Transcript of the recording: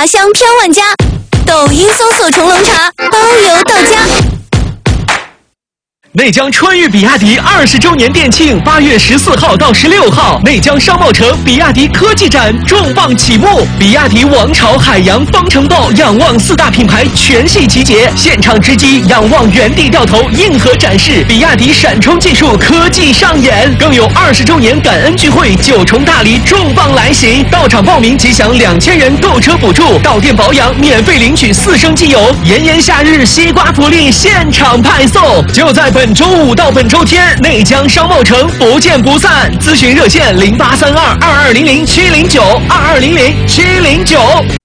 茶香飘万家，抖音搜索虫龙茶，包邮到家。 内江春裕比亚迪20周年店庆，8月14号到16号，内江商贸城比亚迪科技展重磅启幕，比亚迪王朝、海洋、方程豹、仰望4大品牌全系集结，现场直击仰望原地掉头硬核展示，比亚迪闪充技术科技上演，更有20周年感恩聚会9重大礼重磅来袭，到场报名即享2000元购车补助，到店保养免费领取4升机油，炎炎夏日西瓜福利现场派送，就在本周5到本周天，内江商贸城不见不散。咨询热线08322200070922000709。